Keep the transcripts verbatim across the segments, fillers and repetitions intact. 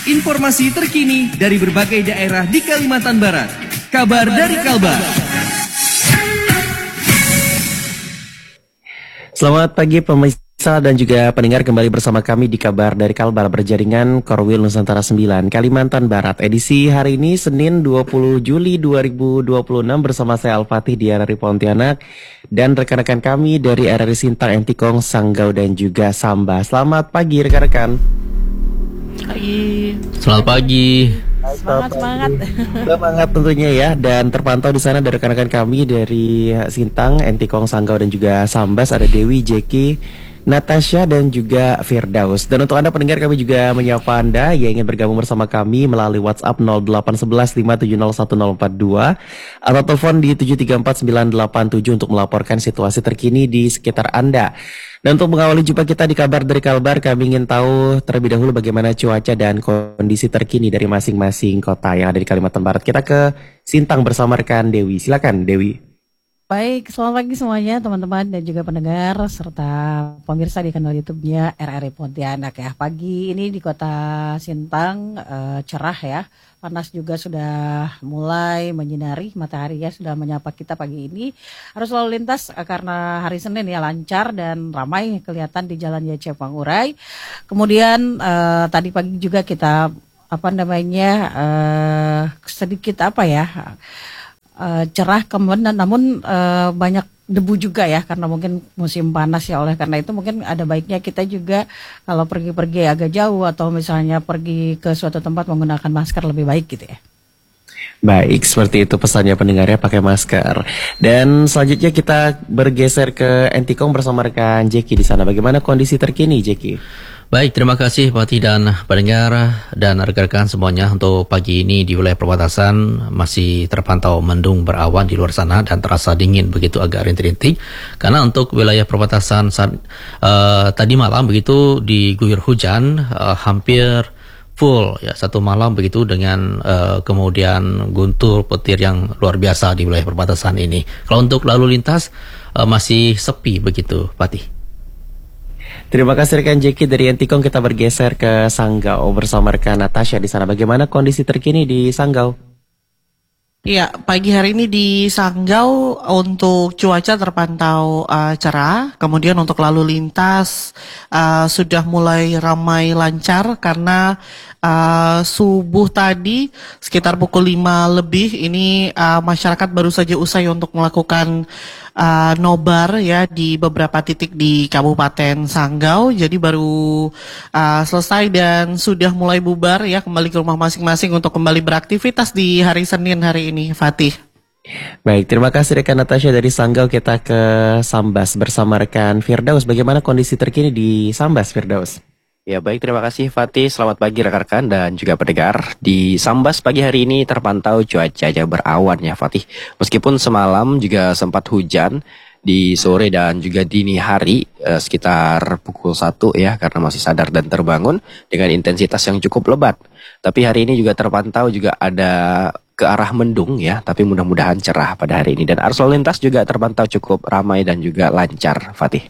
Informasi terkini dari berbagai daerah di Kalimantan Barat. Kabar dari Kalbar. Selamat pagi pemirsa dan juga pendengar, kembali bersama kami di Kabar dari Kalbar berjaringan Korwil Nusantara sembilan Kalimantan Barat. Edisi hari ini Senin dua puluh Juli dua ribu dua puluh enam bersama saya Al-Fatih di R R I Pontianak dan rekan-rekan kami dari R R I Sintang, Entikong, Sanggau dan juga Samba. Selamat pagi rekan-rekan. Pagi. Selamat pagi. Semangat, semangat. Semangat tentunya ya, dan terpantau di sana dari rekan-rekan kami dari Sintang, Entikong, Sanggau dan juga Sambas, ada Dewi, Jeki, Natasha dan juga Firdaus. Dan untuk Anda pendengar, kami juga menyapa Anda yang ingin bergabung bersama kami melalui WhatsApp nol delapan satu satu lima tujuh nol satu nol empat dua atau telepon di tujuh tiga empat sembilan delapan tujuh untuk melaporkan situasi terkini di sekitar Anda. Dan untuk mengawali jumpa kita di Kabar dari Kalbar, kami ingin tahu terlebih dahulu bagaimana cuaca dan kondisi terkini dari masing-masing kota yang ada di Kalimantan Barat. Kita ke Sintang bersama rekan Dewi. Silakan Dewi. Baik, selamat pagi semuanya teman-teman dan juga pendengar serta pemirsa di kanal YouTube-nya R R I Pontianak ya. Pagi ini di kota Sintang uh, cerah ya, panas juga sudah mulai menyinari, matahari ya sudah menyapa kita pagi ini. Arus lalu lintas uh, karena hari Senin ya lancar dan ramai kelihatan di Jalan Y C Pangurai. Kemudian uh, tadi pagi juga kita apa namanya uh, sedikit apa ya Uh, cerah kemudian namun uh, banyak debu juga ya karena mungkin musim panas ya, oleh karena itu mungkin ada baiknya kita juga kalau pergi-pergi agak jauh atau misalnya pergi ke suatu tempat menggunakan masker lebih baik gitu ya. Baik, seperti itu pesannya pendengarnya, pakai masker. Dan selanjutnya kita bergeser ke Entikong bersama rekan Jeki di sana. Bagaimana kondisi terkini Jeki? Baik, terima kasih Fatih dan pendengar dan rekan-rekan semuanya. Untuk pagi ini di wilayah perbatasan masih terpantau mendung berawan di luar sana dan terasa dingin begitu, agak rintik-rintik. Karena untuk wilayah perbatasan saat, uh, tadi malam begitu diguyur hujan uh, hampir full ya satu malam begitu dengan uh, kemudian guntur petir yang luar biasa di wilayah perbatasan ini. Kalau untuk lalu lintas uh, masih sepi begitu Fatih. Terima kasih rekan Jeki dari Entikong. Kita bergeser ke Sanggau bersama rekan Natasha di sana. Bagaimana kondisi terkini di Sanggau? Ya, pagi hari ini di Sanggau untuk cuaca terpantau uh, cerah. Kemudian untuk lalu lintas uh, sudah mulai ramai lancar karena uh, subuh tadi sekitar pukul lima lebih ini uh, masyarakat baru saja usai untuk melakukan uh, nobar ya di beberapa titik di Kabupaten Sanggau. Jadi baru uh, selesai dan sudah mulai bubar ya kembali ke rumah masing-masing untuk kembali beraktivitas di hari Senin hari ini, Fatih. Baik, terima kasih rekan Natasha dari Sanggau. Kita ke Sambas bersama rekan Firdaus. Bagaimana kondisi terkini di Sambas, Firdaus? Ya baik, terima kasih Fatih. Selamat pagi rekan-rekan dan juga pendengar. Di Sambas pagi hari ini terpantau cuaca berawan ya Fatih. Meskipun semalam juga sempat hujan di sore dan juga dini hari eh, sekitar pukul satu ya, karena masih sadar dan terbangun dengan intensitas yang cukup lebat. Tapi hari ini juga terpantau juga ada ke arah mendung ya, tapi mudah-mudahan cerah pada hari ini. Dan arus lalu lintas juga terpantau cukup ramai dan juga lancar, Fatih.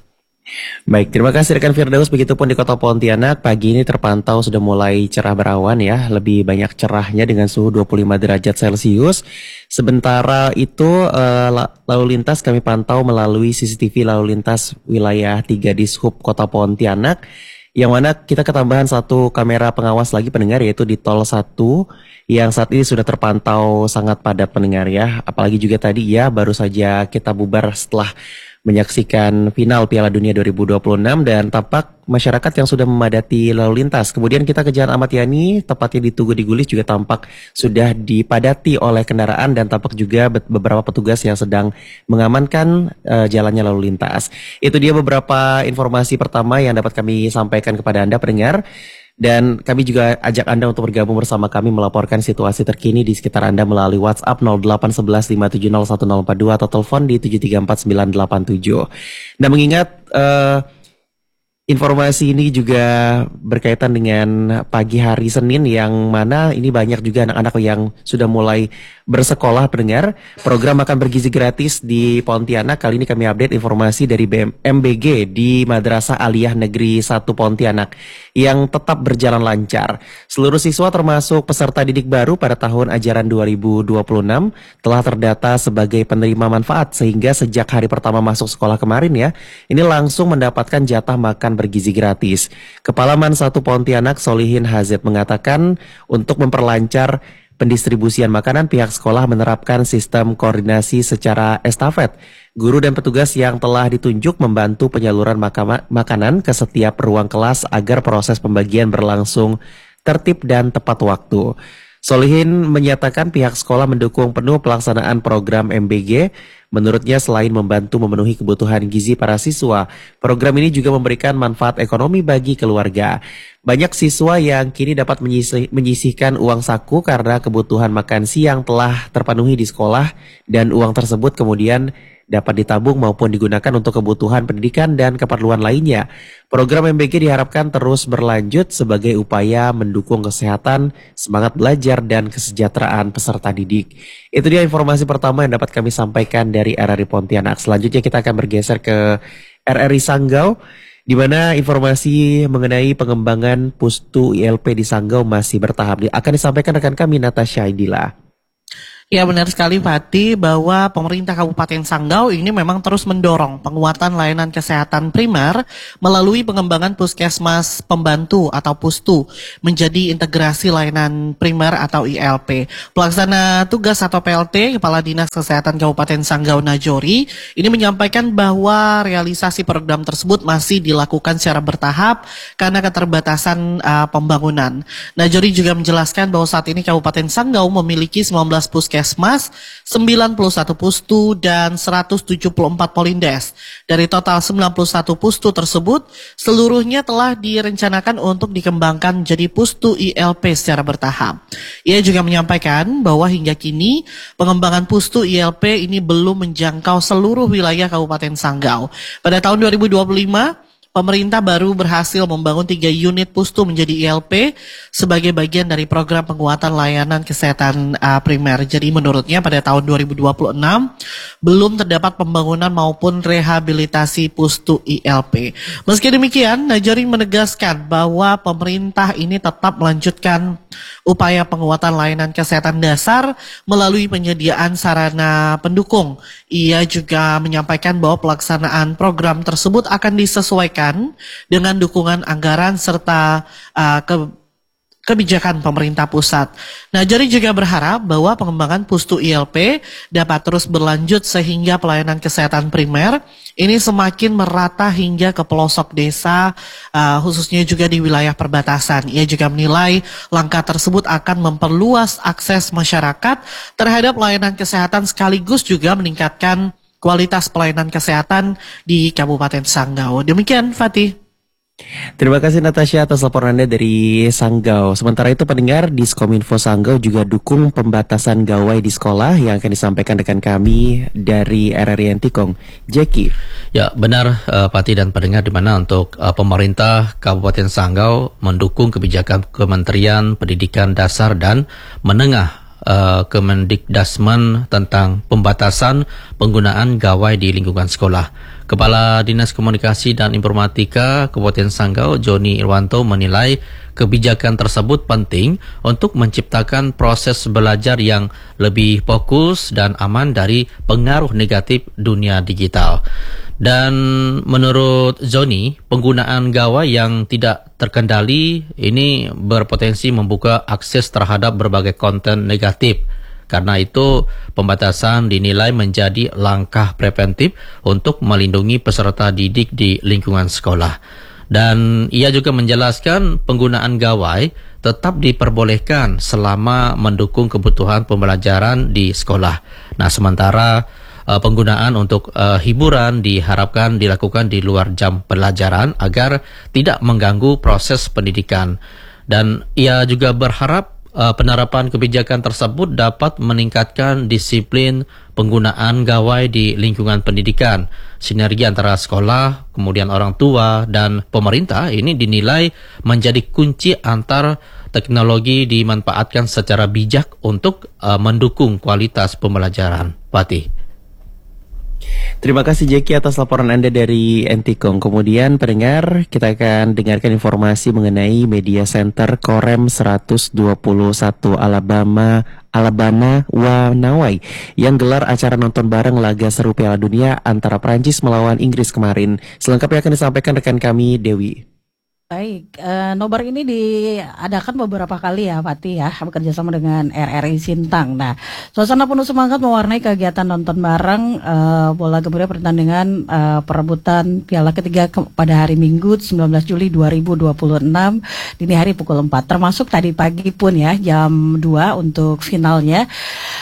Baik, terima kasih rekan Firdaus. Begitupun di kota Pontianak, pagi ini terpantau sudah mulai cerah berawan ya, lebih banyak cerahnya dengan suhu dua puluh lima derajat Celcius. Sementara itu uh, lalu lintas kami pantau melalui C C T V lalu lintas wilayah tiga di Dishub Kota Pontianak, yang mana kita ketambahan satu kamera pengawas lagi pendengar, yaitu di Tol satu yang saat ini sudah terpantau sangat padat pendengar ya. Apalagi juga tadi ya baru saja kita bubar setelah menyaksikan final Piala Dunia dua ribu dua puluh enam dan tampak masyarakat yang sudah memadati lalu lintas. Kemudian kita ke Jalan Ahmad Yani, tepatnya di Tugu di Gulis juga tampak sudah dipadati oleh kendaraan dan tampak juga beberapa petugas yang sedang mengamankan uh, jalannya lalu lintas. Itu dia beberapa informasi pertama yang dapat kami sampaikan kepada Anda pendengar. Dan kami juga ajak Anda untuk bergabung bersama kami melaporkan situasi terkini di sekitar Anda melalui WhatsApp nol delapan satu satu lima tujuh nol satu nol empat dua atau telepon di tujuh tiga empat sembilan delapan tujuh. Dan mengingat uh, Informasi ini juga berkaitan dengan pagi hari Senin yang mana ini banyak juga anak-anak yang sudah mulai bersekolah pendengar. Program makan bergizi gratis di Pontianak. Kali ini kami update informasi dari M B G di Madrasah Aliyah Negeri satu Pontianak yang tetap berjalan lancar. Seluruh siswa termasuk peserta didik baru pada tahun ajaran dua ribu dua puluh enam telah terdata sebagai penerima manfaat sehingga sejak hari pertama masuk sekolah kemarin ya, ini langsung mendapatkan jatah makan bergizi gratis. Kepala Man satu Pontianak Solihin Hazet mengatakan untuk memperlancar pendistribusian makanan pihak sekolah menerapkan sistem koordinasi secara estafet. Guru dan petugas yang telah ditunjuk membantu penyaluran maka- makanan ke setiap ruang kelas agar proses pembagian berlangsung tertib dan tepat waktu. Solihin menyatakan pihak sekolah mendukung penuh pelaksanaan program M B G. Menurutnya selain membantu memenuhi kebutuhan gizi para siswa, program ini juga memberikan manfaat ekonomi bagi keluarga. Banyak siswa yang kini dapat menyisih, menyisihkan uang saku karena kebutuhan makan siang telah terpenuhi di sekolah dan uang tersebut kemudian dapat ditabung maupun digunakan untuk kebutuhan pendidikan dan keperluan lainnya. Program M B G diharapkan terus berlanjut sebagai upaya mendukung kesehatan, semangat belajar, dan kesejahteraan peserta didik. Itu dia informasi pertama yang dapat kami sampaikan dari R R I Pontianak. Selanjutnya kita akan bergeser ke R R I Sanggau, di mana informasi mengenai pengembangan Pustu I L P di Sanggau masih bertahap. Akan disampaikan rekan kami Natasha Idila. Ya benar sekali Fatih bahwa pemerintah Kabupaten Sanggau ini memang terus mendorong penguatan layanan kesehatan primer melalui pengembangan puskesmas pembantu atau pustu menjadi integrasi layanan primer atau I L P. Pelaksana tugas atau P L T Kepala Dinas Kesehatan Kabupaten Sanggau Najori ini menyampaikan bahwa realisasi program tersebut masih dilakukan secara bertahap karena keterbatasan uh, pembangunan. Najori juga menjelaskan bahwa saat ini Kabupaten Sanggau memiliki sembilan belas puskesmas Puskesmas, sembilan puluh satu pustu, dan seratus tujuh puluh empat polindes. Dari total sembilan puluh satu pustu tersebut, seluruhnya telah direncanakan untuk dikembangkan menjadi pustu I L P secara bertahap. Ia juga menyampaikan bahwa hingga kini pengembangan pustu I L P ini belum menjangkau seluruh wilayah Kabupaten Sanggau. Pada tahun dua ribu dua puluh lima, pemerintah baru berhasil membangun tiga unit pustu menjadi I L P sebagai bagian dari program penguatan layanan kesehatan uh, primer. Jadi menurutnya pada tahun dua ribu dua puluh enam belum terdapat pembangunan maupun rehabilitasi pustu I L P. Meski demikian, Najari menegaskan bahwa pemerintah ini tetap melanjutkan upaya penguatan layanan kesehatan dasar melalui penyediaan sarana pendukung. Ia juga menyampaikan bahwa pelaksanaan program tersebut akan disesuaikan dengan dukungan anggaran serta uh, ke kebijakan pemerintah pusat. Najari juga berharap bahwa pengembangan pustu I L P dapat terus berlanjut sehingga pelayanan kesehatan primer ini semakin merata hingga ke pelosok desa, uh, khususnya juga di wilayah perbatasan. Ia juga menilai langkah tersebut akan memperluas akses masyarakat terhadap layanan kesehatan sekaligus juga meningkatkan kualitas pelayanan kesehatan di Kabupaten Sanggau. Demikian Fatih. Terima kasih Natasha atas laporan Anda dari Sanggau. Sementara itu pendengar, Diskominfo Sanggau juga dukung pembatasan gawai di sekolah yang akan disampaikan rekan kami dari R R I Antikong, Jackie. Ya benar uh, Pati dan pendengar, di mana untuk uh, pemerintah Kabupaten Sanggau mendukung kebijakan Kementerian Pendidikan Dasar dan Menengah Uh, Kemendikdasmen tentang pembatasan penggunaan gawai di lingkungan sekolah. Kepala Dinas Komunikasi dan Informatika Kabupaten Sanggau, Joni Irwanto, menilai kebijakan tersebut penting untuk menciptakan proses belajar yang lebih fokus dan aman dari pengaruh negatif dunia digital. Dan menurut Joni, penggunaan gawai yang tidak terkendali ini berpotensi membuka akses terhadap berbagai konten negatif. Karena itu, pembatasan dinilai menjadi langkah preventif untuk melindungi peserta didik di lingkungan sekolah. Dan ia juga menjelaskan penggunaan gawai tetap diperbolehkan selama mendukung kebutuhan pembelajaran di sekolah. Nah, sementara Uh, penggunaan untuk uh, hiburan diharapkan dilakukan di luar jam pelajaran agar tidak mengganggu proses pendidikan. Dan ia juga berharap uh, penerapan kebijakan tersebut dapat meningkatkan disiplin penggunaan gawai di lingkungan pendidikan. Sinergi antara sekolah, kemudian orang tua, dan pemerintah ini dinilai menjadi kunci antar teknologi dimanfaatkan secara bijak untuk uh, mendukung kualitas pembelajaran. Fatih. Terima kasih Jackie atas laporan Anda dari Entikong. Kemudian pendengar, kita akan dengarkan informasi mengenai Media Center Korem seratus dua puluh satu Alabama Alabama Wanawai yang gelar acara nonton bareng laga seru Piala Dunia antara Prancis melawan Inggris kemarin. Selengkapnya akan disampaikan rekan kami Dewi. Baik, uh, nobar ini diadakan beberapa kali ya, Fatih ya, bekerja sama dengan R R I Sintang. Nah, suasana penuh semangat mewarnai kegiatan nonton bareng uh, bola gembira pertandingan uh, perebutan Piala ketiga ke- pada hari Minggu sembilan belas Juli dua ribu dua puluh enam dini hari pukul empat, termasuk tadi pagi pun ya jam dua untuk finalnya.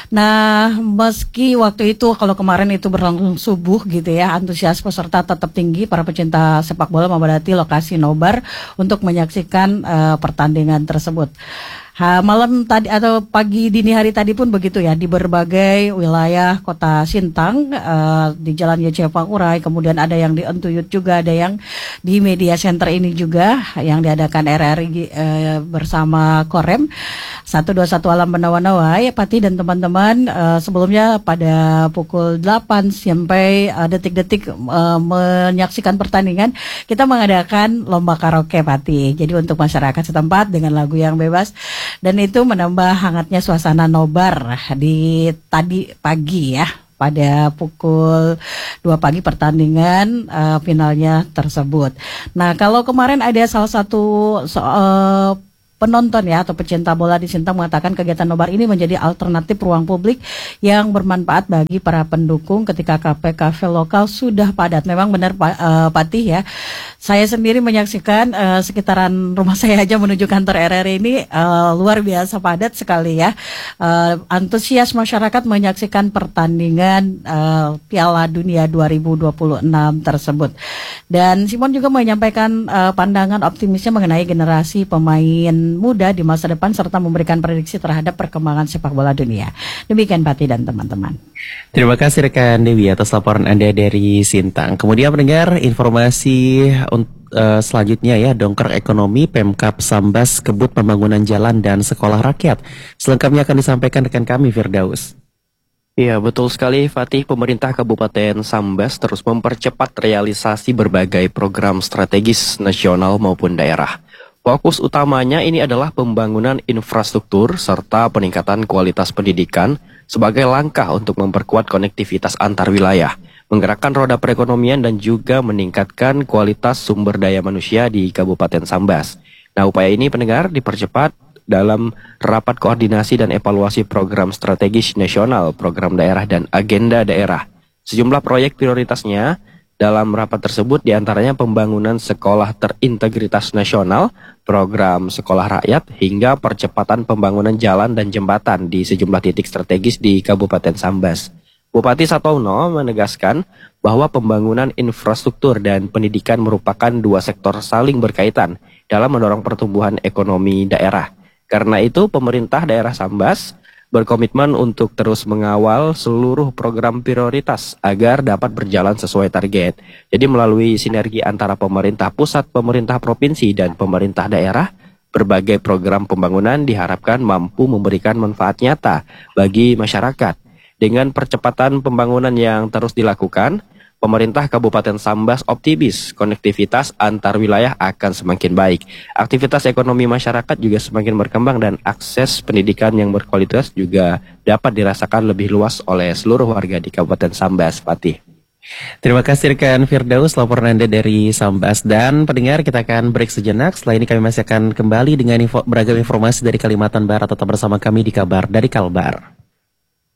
Nah, meski waktu itu kalau kemarin itu berlangsung subuh gitu ya, antusias peserta tetap tinggi. Para pecinta sepak bola memadati lokasi nobar untuk menyaksikan uh, pertandingan tersebut. Ha, malam tadi atau pagi dini hari tadi pun begitu ya, di berbagai wilayah kota Sintang, uh, di Jalan Y C Pangurai, kemudian ada yang di Entuyut juga, ada yang di Media Center ini juga yang diadakan R R I uh, bersama Korem seratus dua puluh satu Alam Wanawai, Pati dan teman-teman. Uh, sebelumnya pada pukul delapan sampai uh, detik-detik uh, menyaksikan pertandingan, kita mengadakan lomba karaoke, Pati. Jadi untuk masyarakat setempat dengan lagu yang bebas. Dan itu menambah hangatnya suasana nobar di tadi pagi ya, pada pukul dua pagi pertandingan uh, finalnya tersebut. Nah, kalau kemarin ada salah satu so, uh, penonton ya atau pecinta bola di Sintang mengatakan kegiatan nobar ini menjadi alternatif ruang publik yang bermanfaat bagi para pendukung ketika kafe-kafe lokal sudah padat. Memang benar Pak uh, Patih ya. Saya sendiri menyaksikan uh, sekitaran rumah saya aja menuju kantor R R I ini uh, luar biasa padat sekali ya. Uh, antusias masyarakat menyaksikan pertandingan uh, Piala Dunia dua ribu dua puluh enam tersebut. Dan Simon juga menyampaikan uh, pandangan optimisnya mengenai generasi pemain muda di masa depan serta memberikan prediksi terhadap perkembangan sepak bola dunia. Demikian Pati dan teman-teman. Terima kasih rekan Dewi atas laporan Anda dari Sintang. Kemudian mendengar informasi uh, selanjutnya ya, dongkrak ekonomi Pemkab Sambas kebut pembangunan jalan dan sekolah rakyat. Selengkapnya akan disampaikan rekan kami Firdaus. Iya, betul sekali Fatih. Pemerintah Kabupaten Sambas terus mempercepat realisasi berbagai program strategis nasional maupun daerah. Fokus utamanya ini adalah pembangunan infrastruktur serta peningkatan kualitas pendidikan sebagai langkah untuk memperkuat konektivitas antar wilayah, menggerakkan roda perekonomian dan juga meningkatkan kualitas sumber daya manusia di Kabupaten Sambas. Nah, upaya ini pendengar dipercepat dalam rapat koordinasi dan evaluasi program strategis nasional, program daerah dan agenda daerah. Sejumlah proyek prioritasnya dalam rapat tersebut diantaranya pembangunan sekolah terintegritas nasional, program sekolah rakyat, hingga percepatan pembangunan jalan dan jembatan di sejumlah titik strategis di Kabupaten Sambas. Bupati Satono menegaskan bahwa pembangunan infrastruktur dan pendidikan merupakan dua sektor saling berkaitan dalam mendorong pertumbuhan ekonomi daerah. Karena itu, pemerintah daerah Sambas berkomitmen untuk terus mengawal seluruh program prioritas agar dapat berjalan sesuai target. Jadi melalui sinergi antara pemerintah pusat, pemerintah provinsi, dan pemerintah daerah, berbagai program pembangunan diharapkan mampu memberikan manfaat nyata bagi masyarakat. Dengan percepatan pembangunan yang terus dilakukan, pemerintah Kabupaten Sambas optimis konektivitas antar wilayah akan semakin baik. Aktivitas ekonomi masyarakat juga semakin berkembang dan akses pendidikan yang berkualitas juga dapat dirasakan lebih luas oleh seluruh warga di Kabupaten Sambas, Fatih. Terima kasih rekan Firdaus laporan Anda dari Sambas. Dan pendengar, kita akan break sejenak. Setelah ini kami masih akan kembali dengan info, beragam informasi dari Kalimantan Barat. Tetap bersama kami di Kabar dari Kalbar.